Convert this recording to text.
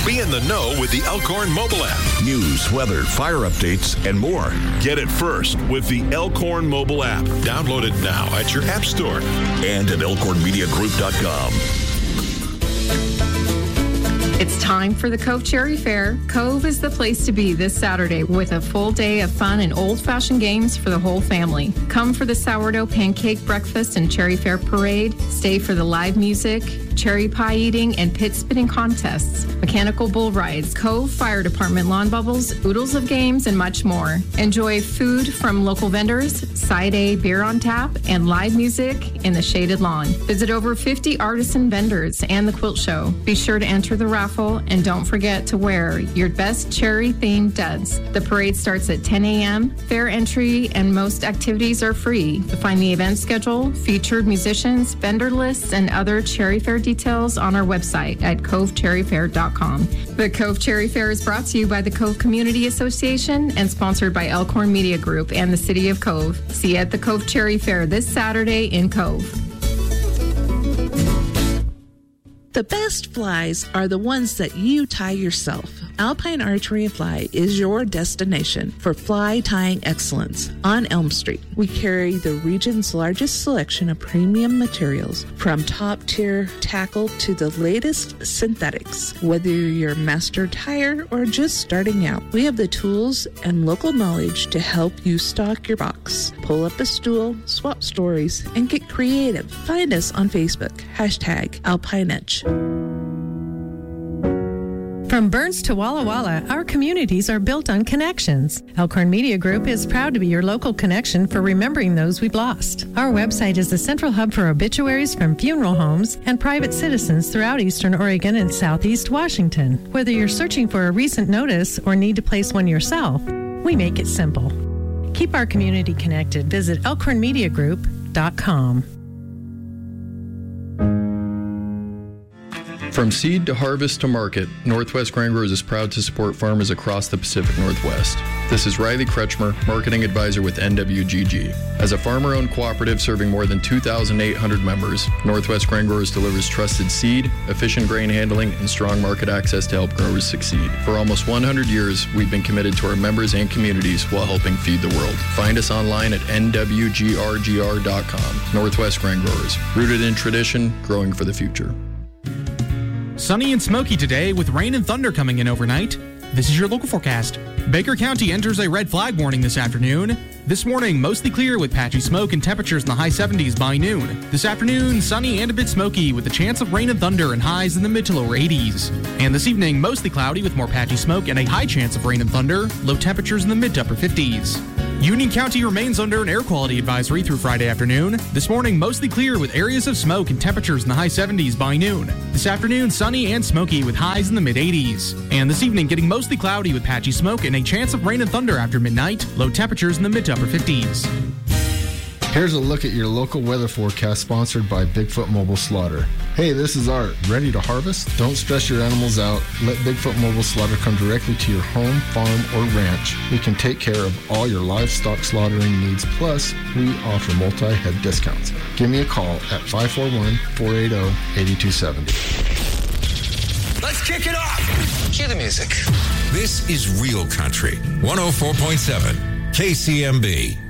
Be in the know with the Elkhorn mobile app. News, weather, fire updates, and more. Get it first with the Elkhorn mobile app. Download it now at your app store and at elkhornmediagroup.com. It's time for the Cove Cherry Fair. Cove is the place to be this Saturday with a full day of fun and old-fashioned games for the whole family. Come for the sourdough pancake breakfast and Cherry Fair parade. Stay for the live music, cherry pie eating, and pit spinning contests, mechanical bull rides, Cove Fire Department lawn bubbles, oodles of games, and much more. Enjoy food from local vendors, Side A beer on tap, and live music in the shaded lawn. Visit over 50 artisan vendors and the quilt show. Be sure to enter the raffle and don't forget to wear your best cherry-themed duds. The parade starts at 10 a.m. Fair entry and most activities are free. To find the event schedule, featured musicians, vendor lists, and other Cherry Fair details on our website at covecherryfair.com. The Cove Cherry Fair is brought to you by the Cove Community Association and sponsored by Elkhorn Media Group and the City of Cove. See you at the Cove Cherry Fair this Saturday in Cove. The best flies are the ones that you tie yourself. Alpine Archery and Fly is your destination for fly tying excellence on Elm Street. We carry the region's largest selection of premium materials, from top-tier tackle to the latest synthetics. Whether you're a master tyer or just starting out, we have the tools and local knowledge to help you stock your box. Pull up a stool, swap stories, and get creative. Find us on Facebook, #AlpineEdge. From Burns to Walla Walla, our communities are built on connections. Elkhorn Media Group is proud to be your local connection for remembering those we've lost. Our website is the central hub for obituaries from funeral homes and private citizens throughout Eastern Oregon and Southeast Washington. Whether you're searching for a recent notice or need to place one yourself, we make it simple. Keep our community connected. Visit elkhornmediagroup.com. From seed to harvest to market, Northwest Grain Growers is proud to support farmers across the Pacific Northwest. This is Riley Kretschmer, Marketing Advisor with NWGG. As a farmer-owned cooperative serving more than 2,800 members, Northwest Grain Growers delivers trusted seed, efficient grain handling, and strong market access to help growers succeed. For almost 100 years, we've been committed to our members and communities while helping feed the world. Find us online at nwgrgr.com. Northwest Grain Growers, rooted in tradition, growing for the future. Sunny and smoky today with rain and thunder coming in overnight. This is your local forecast. Baker County enters a red flag warning this afternoon. This morning, mostly clear with patchy smoke and temperatures in the high 70s by noon. This afternoon, sunny and a bit smoky with a chance of rain and thunder and highs in the mid to lower 80s. And this evening, mostly cloudy with more patchy smoke and a high chance of rain and thunder, low temperatures in the mid to upper 50s. Union County remains under an air quality advisory through Friday afternoon. This morning, mostly clear with areas of smoke and temperatures in the high 70s by noon. This afternoon, sunny and smoky with highs in the mid 80s. And this evening, getting mostly cloudy with patchy smoke and a chance of rain and thunder after midnight, low temperatures in the mid to upper 50s. Here's a look at your local weather forecast sponsored by Bigfoot Mobile Slaughter. Hey, this is Art. Ready to harvest? Don't stress your animals out. Let Bigfoot Mobile Slaughter come directly to your home, farm, or ranch. We can take care of all your livestock slaughtering needs, plus we offer multi-head discounts. Give me a call at 541-480-8270. Let's kick it off. Cue the music. This is Real Country, 104.7 KCMB.